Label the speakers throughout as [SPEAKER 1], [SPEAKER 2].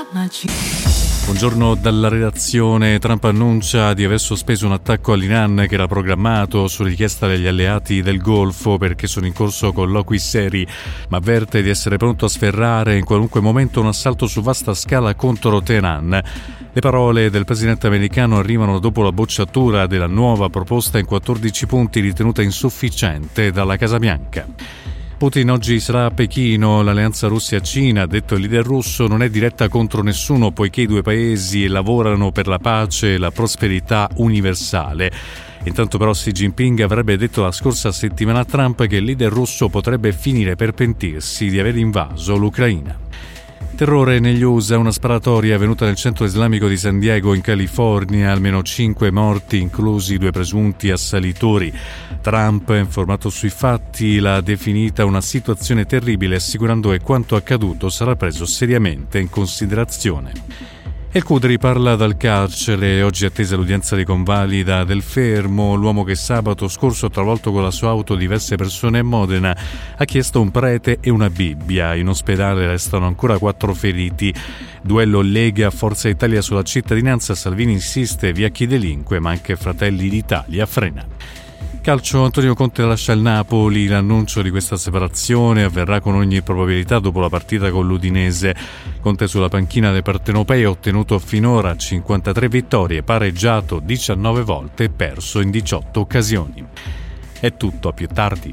[SPEAKER 1] Buongiorno dalla redazione. Trump annuncia di aver sospeso un attacco all'Iran che era programmato su richiesta degli alleati del Golfo perché sono in corso colloqui seri, ma avverte di essere pronto a sferrare in qualunque momento un assalto su vasta scala contro Teheran. Le parole del presidente americano arrivano dopo la bocciatura della nuova proposta in 14 punti ritenuta insufficiente dalla Casa Bianca. Putin oggi sarà a Pechino. L'alleanza Russia-Cina, detto il leader russo, non è diretta contro nessuno poiché i due paesi lavorano per la pace e la prosperità universale. Intanto però Xi Jinping avrebbe detto la scorsa settimana a Trump che il leader russo potrebbe finire per pentirsi di aver invaso l'Ucraina. Terrore negli USA, una sparatoria avvenuta nel centro islamico di San Diego in California, almeno 5 morti, inclusi 2 presunti assalitori. Trump, informato sui fatti, l'ha definita una situazione terribile, assicurando che quanto accaduto sarà preso seriamente in considerazione. El Kudri parla dal carcere. Oggi è attesa l'udienza di convalida del fermo. L'uomo che sabato scorso ha travolto con la sua auto diverse persone a Modena ha chiesto un prete e una Bibbia. In ospedale restano ancora 4 feriti. Duello Lega Forza Italia sulla cittadinanza. Salvini insiste via chi delinque, ma anche Fratelli d'Italia frena. Calcio, Antonio Conte lascia il Napoli. L'annuncio di questa separazione avverrà con ogni probabilità dopo la partita con l'Udinese. Conte sulla panchina dei partenopei ha ottenuto finora 53 vittorie, pareggiato 19 volte e perso in 18 occasioni. È tutto, a più tardi.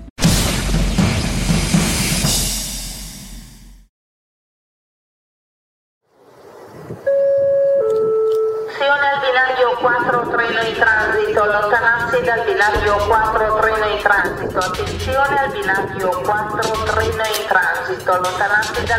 [SPEAKER 2] Al binario 4 treno in transito, allontanarsi dal binario 4 treno in transito, attenzione al binario 4 treno in transito, allontanarsi dal